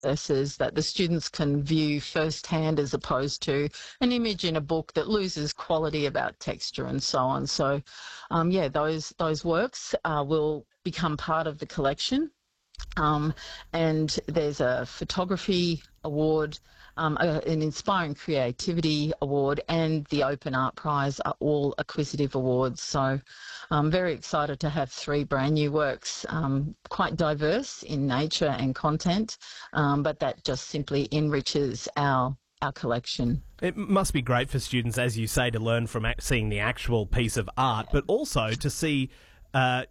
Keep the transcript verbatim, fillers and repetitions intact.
processes that the students can view firsthand as opposed to an image in a book that loses quality about texture and so on. So, um, yeah, those those works uh, will become part of the collection. Um, and there's a photography award, um, a, an Inspiring Creativity award, and the Open Art Prize are all acquisitive awards. So I'm very excited to have three brand new works, um, quite diverse in nature and content, um, but that just simply enriches our our collection. It must be great for students, as you say, to learn from ac- seeing the actual piece of art, but also to see uh,